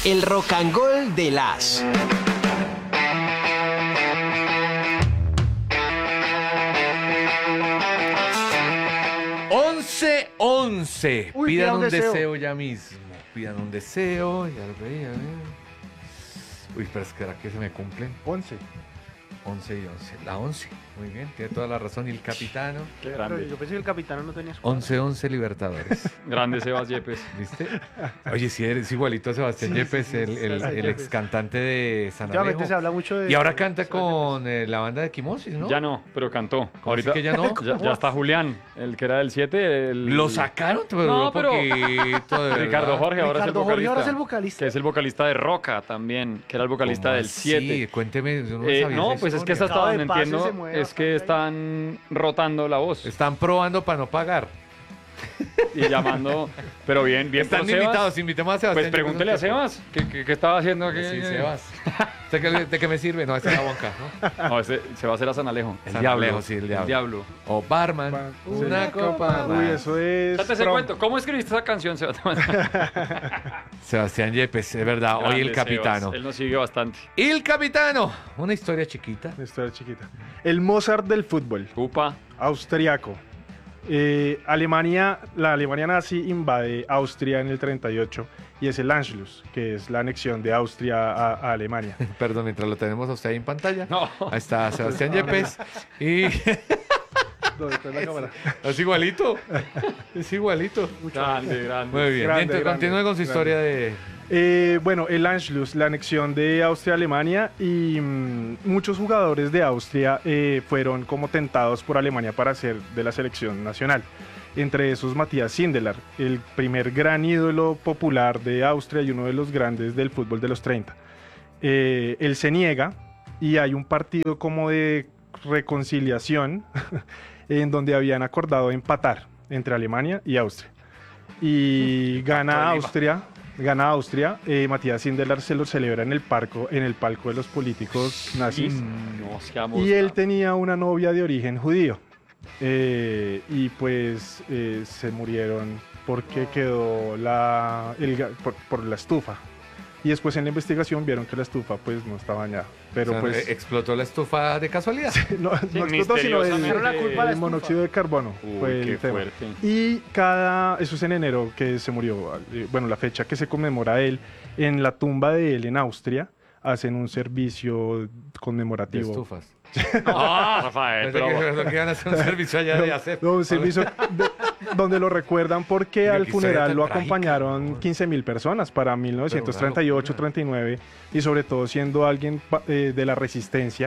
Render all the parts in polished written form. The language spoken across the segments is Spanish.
El Rock and Roll de las. Pidan un deseo ya mismo. Pidan un deseo. Ya lo veía. Uy, pero es que ahora que se me cumplen. 11. 11 y 11. La 11. Muy bien, tiene toda la razón. Y el capitano. Qué grande. Yo pensé que el capitano no tenía escuadra. 11-11 Libertadores. Grande Sebas Yepes. ¿Viste? Oye, sí, eres igualito a Sebastián Yepes, el ex cantante de San Alejo. Últimamente se habla mucho de... Y ahora canta con la banda de Quimosis, ¿no? Ya no, pero cantó. Ahorita que ya no. Ya está Julián, el que era del 7. Lo sacaron, pero No, duró pero- poquito, de verdad. Ricardo Jorge ahora es el Ricardo Jorge vocalista. ahora es el vocalista. Que es el vocalista de Roca también, que era el vocalista ¿Cómo del así? 7. Cuénteme, yo no me sabía No, esa pues es que historia. hasta donde Cada de pase entiendo se mueve es que bastante ahí. están rotando la voz Están probando para no pagar. y llamando, pero bien Están por Sebas. invitados, invitemos a Sebastián. Pues pregúntele a Sebas, ¿qué estaba haciendo aquí? Sí, Sebas. ¿De qué me sirve? No, esa es la bonca, ¿no? No, se va a hacer a San Alejo. El diablo, sí, el diablo. O barman, una copa Uy, más. eso es... Date ese prom. cuento. ¿Cómo escribiste esa canción, Sebastián? Sebastián Yepes, es verdad, hoy el Grande capitano. Sebas, él nos sigue bastante. Y el capitano, una historia chiquita. Una historia chiquita. El Mozart del fútbol, Upa. austriaco. La Alemania nazi invade Austria en el 38 y es el Anschluss, que es la anexión de Austria a Alemania. Perdón, mientras lo tenemos a usted ahí en pantalla. No. Ahí está Sebastián Yepes. Y ¿Dónde está la cámara? es igualito. Es igualito. Grande, grande. Muy bien. Grande, Entonces, grande, continúe con su historia de. Bueno, el Anschluss, la anexión de Austria a Alemania y muchos jugadores de Austria fueron como tentados por Alemania para ser de la selección nacional. Entre esos Matthias Sindelar, el primer gran ídolo popular de Austria y uno de los grandes del fútbol de los 30. Él se niega y hay un partido como de reconciliación en donde habían acordado empatar entre Alemania y Austria. Y gana Austria. Matthias Sindelar se lo celebra en el palco de los políticos nazis. No, seamos- Y él tenía una novia de origen judío. Y pues se murieron porque quedó por la estufa. Y después en la investigación vieron que la estufa pues no estaba dañada. Pero O sea, pues explotó la estufa de casualidad. no explotó, sino misteriosamente. el, Era la culpa el de la monóxido de carbono. Uy, fue qué el tema. fuerte. Y eso es en enero que se murió. Bueno, la fecha que se conmemora él, en la tumba de él en Austria, hacen un servicio De conmemorativo. estufas. Ah, Rafael, Pensé pero... que iban a hacer un servicio allá de hacer. No, un servicio donde lo recuerdan porque Mira, al qué historia funeral tan lo trágica, acompañaron ¿no? 15.000 personas para 1938-39 y sobre todo siendo alguien de la resistencia,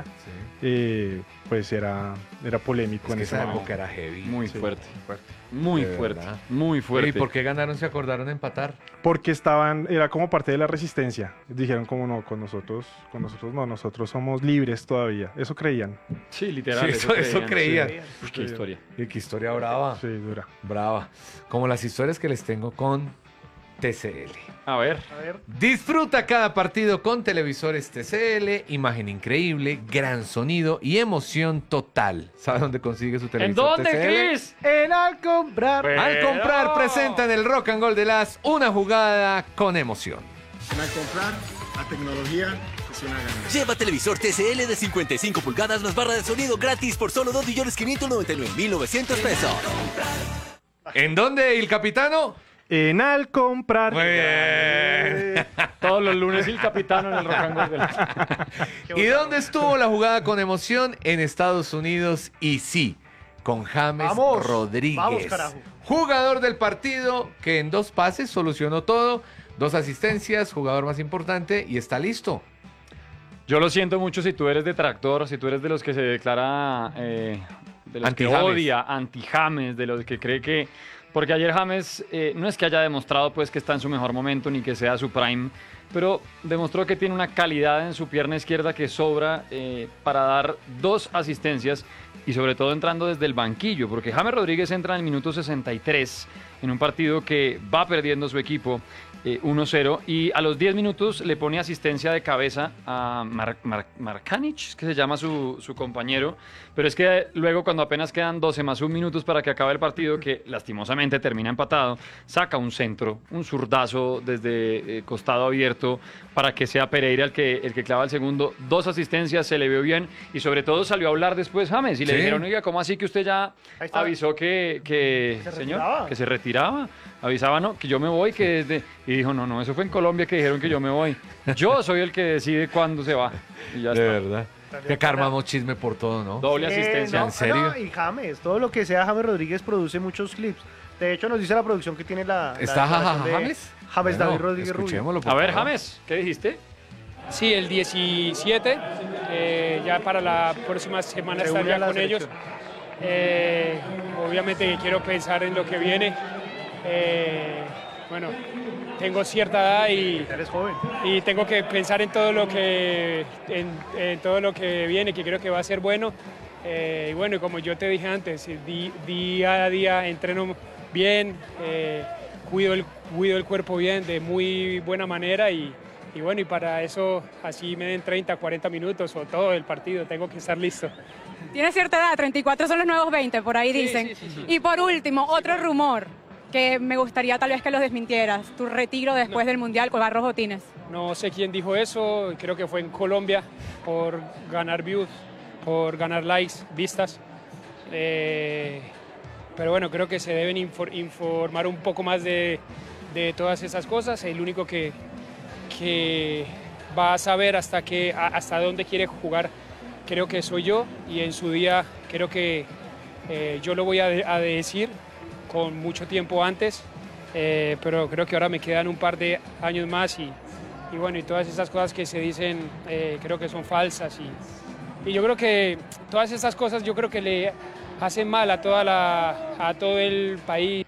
pues era polémico Es en que ese esa momento. época era heavy. Muy Sí. fuerte. Muy De fuerte. verdad. Muy fuerte. ¿Y por qué ganaron? ¿Se acordaron de empatar? Porque era como parte de la resistencia. Dijeron como no, con nosotros no, nosotros somos libres todavía. Eso creían. Sí, literal. Sí, eso creían. Sí. Uy, qué historia. Y qué historia brava. Sí, dura. Brava. Como las historias que les tengo con TCL. A ver. Disfruta cada partido con televisores TCL, imagen increíble, gran sonido y emoción total. ¿Sabe dónde consigue su ¿En televisor dónde, TCL? Chris? En al comprar. Al comprar, presenta en el Rock and Roll de las una jugada con emoción. Al comprar, la tecnología es una ganancia. Lleva televisor TCL de 55 pulgadas más barra de sonido gratis por solo 2.599.900 pesos. ¿En dónde, el capitano? En al comprar. Muy bien. Todos los lunes el capitano en el Rock and Roll de la... ¿Y dónde estuvo la jugada con emoción? En Estados Unidos y sí, con James Vamos, Rodríguez. vamos, carajo. Jugador del partido que en 2 pases solucionó todo, 2 asistencias, jugador más importante y está listo. Yo lo siento mucho si tú eres detractor, si tú eres de los que se declara, de los que Anti-James. odia, anti-James, de los que cree que... Porque ayer James no es que haya demostrado pues que está en su mejor momento ni que sea su prime, pero demostró que tiene una calidad en su pierna izquierda que sobra para dar 2 asistencias y sobre todo entrando desde el banquillo, porque James Rodríguez entra en el minuto 63 en un partido que va perdiendo su equipo 1-0 y a los 10 minutos le pone asistencia de cabeza a Markanich, que se llama su compañero, pero es que luego cuando apenas quedan 12 más 1 minutos para que acabe el partido, que lastimosamente termina empatado, saca un centro, un zurdazo desde costado abierto perfecto para que sea Pereira el que clava el segundo. 2 asistencias, se le vio bien y sobre todo salió a hablar después James y le Sí. dijeron, oiga, ¿cómo así que usted ya Ahí está. avisó que Se señor, retiraba. que se retiraba? Avisaba, no, que yo me voy, que desde... Y dijo, no, eso fue en Colombia que dijeron que yo me voy. Yo soy el que decide cuándo se va. Y ya De está. verdad. Que acá armamos chisme por todo, ¿no? Doble asistencia. ¿En serio? No, y James, todo lo que sea James Rodríguez produce muchos clips. De hecho, nos dice la producción que tiene la ¿Está declaración de James? James Bueno, David Rodríguez Rubio. escuchémoslo, por A ver, favor. James, ¿qué dijiste? Sí, el 17, ya para la próxima semana Se une estar ya a la con ellos. Obviamente que quiero pensar en lo que viene. Bueno, tengo cierta edad Eres joven. y tengo que pensar en todo lo que en todo lo que viene, que creo que va a ser bueno. Y bueno, como yo te dije antes, día a día entreno bien, cuido el cuerpo bien de muy buena manera y bueno, y para eso así me den 30, 40 minutos o todo el partido, tengo que estar listo. Tiene cierta edad, 34 son los nuevos 20, por ahí dicen. sí. Y por último, otro rumor que me gustaría tal vez que lo desmintieras, tu retiro después del Mundial con Barros Botines. No sé quién dijo eso, creo que fue en Colombia por ganar views, por ganar likes, vistas. Pero bueno, creo que se deben informar un poco más de todas esas cosas. El único que va a saber hasta dónde quiere jugar, creo que soy yo, y en su día creo que yo lo voy a decir con mucho tiempo antes, pero creo que ahora me quedan un par de años más y bueno, y todas esas cosas que se dicen creo que son falsas y yo creo que todas esas cosas yo creo que le hacen mal a todo el país.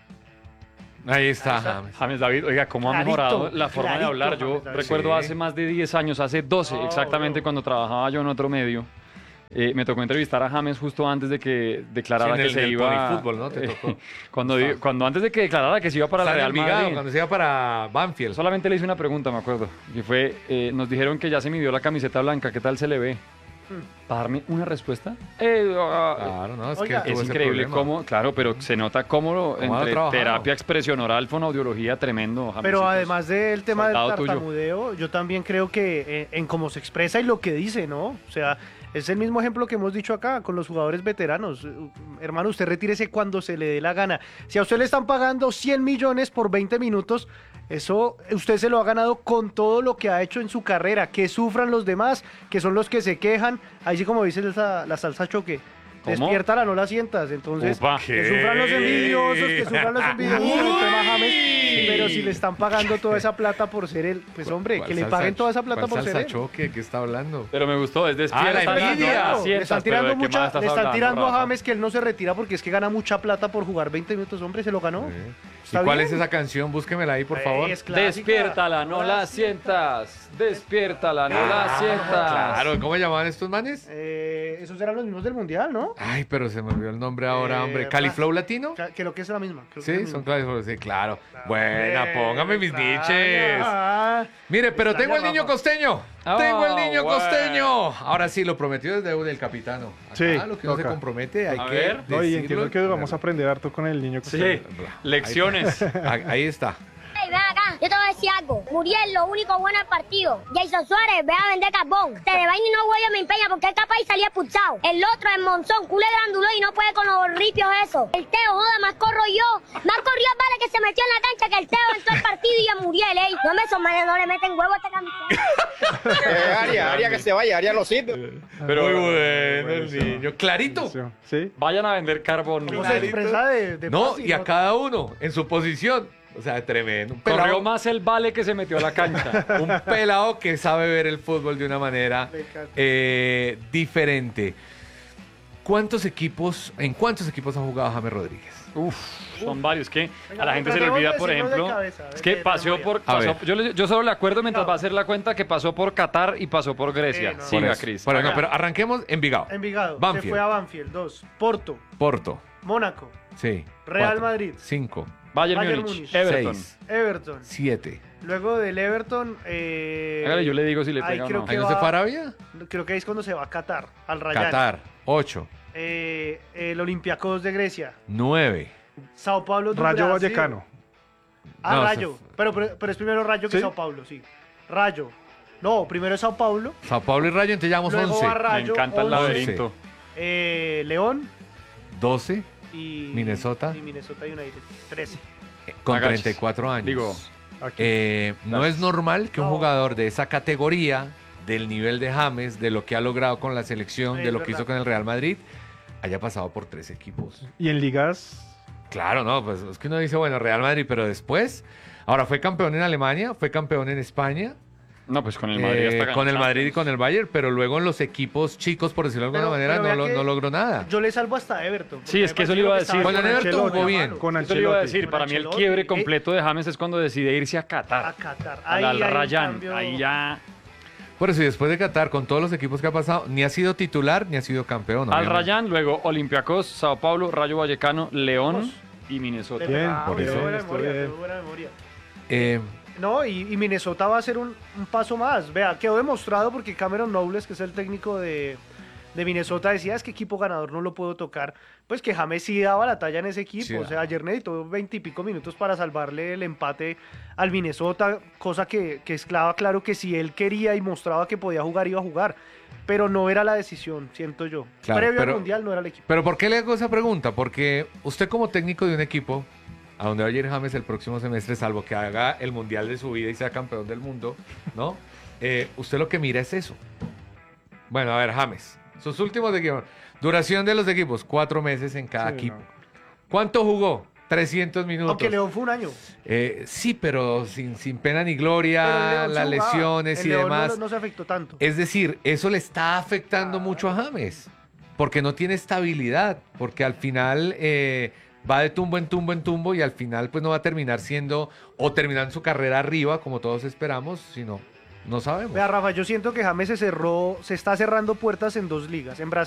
Ahí está, James. James David, oiga, ¿cómo ha Clarito, mejorado la forma de clarito, hablar? Yo James David. recuerdo Sí. hace más de 10 años, hace 12 exactamente, cuando trabajaba yo en otro medio. Me tocó entrevistar a James justo antes de que declarara Sí, en que el se del iba... Ponifútbol, ¿no? Te tocó. cuando antes de que declarara que se iba para el Estaba Real en Envigado, Madrid. cuando se iba para Banfield. Solamente le hice una pregunta, me acuerdo, que fue, nos dijeron que ya se midió la camiseta blanca, ¿qué tal se le ve? ¿Para darme una respuesta? Claro, no, es Oiga, que tuvo Es ese increíble problema. cómo, claro, pero se nota cómo ha entre trabajado? terapia, expresión oral, fonoaudiología, tremendo. Pero Jamesitos. además del tema del Soldado tuyo. tartamudeo, yo también creo que en cómo se expresa y lo que dice, ¿no? O sea, es el mismo ejemplo que hemos dicho acá con los jugadores veteranos. Hermano, usted retírese cuando se le dé la gana. Si a usted le están pagando 100 millones por 20 minutos, eso usted se lo ha ganado con todo lo que ha hecho en su carrera. Que sufran los demás, que son los que se quejan. Ahí sí, como dice la salsa choque. ¿Cómo? Despiértala, no la sientas. Entonces, Upa. que sufran los envidiosos, que sufran los envidiosos con el tema James. Pero si le están pagando toda esa plata por ser él, pues hombre, ¿Cuál que le salsa- paguen toda esa plata cuál por ser salsa él. choque? ¿Qué está hablando? Pero me gustó, es despierta. la envidia. no, Le están tirando, pero ¿de qué más estás le están hablando, tirando a Rafa? James que él no se retira porque es que gana mucha plata por jugar 20 minutos, hombre, se lo ganó. ¿Y ¿Está cuál bien? es esa canción? Búsquemela ahí, por favor. Es clásica. Despiértala, no la sientas. Despiértala, no la sientas. Claro, ¿cómo llamaban estos manes? Esos eran los mismos del mundial, ¿no? Ay, pero se me olvidó el nombre ahora, hombre. ¿Califlow Latino? Creo que es la misma. creo que es Sí, la son misma. Califlow, sí, claro. Buena, póngame mis Extraña. niches. Ah, Mire, pero extraña, tengo el niño Rafa. costeño. Oh, Tengo el niño bueno. costeño. Ahora sí, lo prometido es deuda del capitano. Acá Sí, lo que uno se toca. compromete hay A que ver. No, y decirlo entiendo que vamos a aprender harto con el niño. Sí, lecciones. Ahí está. Ey, ven acá, yo te voy a decir algo. Muriel, lo único bueno del partido. Jason Suárez, ve a vender carbón. Te de vaina y no huele me empeña porque es capaz y salía expulsado. El otro es Monzón, culé granduló y no puede con los ripios eso. El Teo, joda, más corro yo. Más corrió el vale que se metió en la cancha que el Teo entró al partido y a Muriel, ey. No me son manes, no le meten huevo a esta camiseta. Aria que se vaya, Aria lo sirve. Pero muy bueno el niño. Clarito. Sí. Vayan a vender carbón. ¿Cómo se expresa de No, fácil, y a cada uno en su posición. O sea, tremendo. Un Corrió pelado, más el vale que se metió a la cancha. un pelado que sabe ver el fútbol de una manera Me encanta. diferente. ¿En cuántos equipos ha jugado James Rodríguez? Uf, son varios. Que Venga, a la gente se le tratemos de olvida, por decirnos de ejemplo, cabeza, a ver es que de paseó memoria. por... A ver. yo solo le acuerdo mientras va a hacer la cuenta que pasó por Qatar y pasó por Grecia. no. Siga, Por eso. Cris. Bueno, no, pero arranquemos Envigado. Envigado. Banfield. Se fue a Banfield. 2. Porto. Porto. Mónaco. Sí. Real Madrid. 5. Bayern Bayern Múnich, Múnich. Everton. 6. Everton. 7. Luego del Everton. Hágale, yo le digo si le ahí pega o creo no. que ¿Ahí no se va- fue a Arabia? Creo que ahí es cuando se va a Qatar, al Rayan. Qatar. 8. El Olympiacos de Grecia. 9. Sao Paulo do Rayo Brasil. Vallecano. Ah, No, Rayo. se Pero es primero Rayo que ¿Sí? Sao Paulo, sí. Rayo. No, primero es Sao Paulo. Sao Paulo y Rayo, entonces llevamos Luego 11. va Rayo, Me encanta el 11. laberinto. León 12 y Minnesota. Y Minnesota United. 13. Con Agaches. 34 años. Digo, no es normal que un No. jugador de esa categoría, del nivel de James, de lo que ha logrado con la selección, Es de lo que verdad. hizo con el Real Madrid, haya pasado por 3 equipos. Y en ligas, Claro, no, pues es que uno dice, bueno, Real Madrid, pero después, ahora fue campeón en Alemania, fue campeón en España, no, pues con el Madrid hasta ganó con el Madrid y Champions. con el Bayern, pero luego en los equipos chicos, por decirlo de alguna manera, pero vea no, que no logró nada. Yo le salvo hasta Everton. Sí, es que eso le iba a decir. Con el Everton jugó bien. con Eso le iba a Ancelotti. decir, Con para mí el Ancelotti. quiebre completo de James es cuando decide irse a Qatar. A Qatar. Al Ahí hay un Rayán. cambio. Ahí ya. Por eso, y después de Qatar, con todos los equipos que ha pasado, ni ha sido titular, ni ha sido campeón. Al obviamente. Rayán, luego Olympiacos, Sao Paulo, Rayo Vallecano, León y Minnesota. Bien, por eso. Buena estoy memoria, bien. tengo buena memoria. Eh, No, y Minnesota va a ser un paso más. Vea, quedó demostrado porque Cameron Knowles, que es el técnico de Minnesota, decía, es que equipo ganador no lo puedo tocar. Pues que James sí daba la talla en ese equipo. Sí, o sea, ayer necesitó 20 y pico minutos para salvarle el empate al Minnesota, cosa que estaba claro que si él quería y mostraba que podía jugar, iba a jugar. Pero no era la decisión, siento yo. Claro, Previo pero- al Mundial no era el equipo. pero ¿por qué le hago esa pregunta? Porque usted como técnico de un equipo, a donde va a ir James el próximo semestre, salvo que haga el Mundial de su vida y sea campeón del mundo, ¿no? Usted lo que mira es eso. Bueno, a ver, James, sus últimos equipos. Duración de los equipos, 4 meses en cada Sí, equipo. no. ¿Cuánto jugó? 300 minutos. Aunque León fue un año. Sí, pero sin pena ni Pero gloria, León sí las jugaba. lesiones En y León demás. no se afectó tanto. Es decir, eso le está afectando mucho a James, porque no tiene estabilidad, porque al final va de tumbo en tumbo en tumbo y al final pues no va a terminar siendo o terminando su carrera arriba como todos esperamos, sino no sabemos. Vea, Rafa, yo siento que James se está cerrando puertas en 2 ligas. En Brasil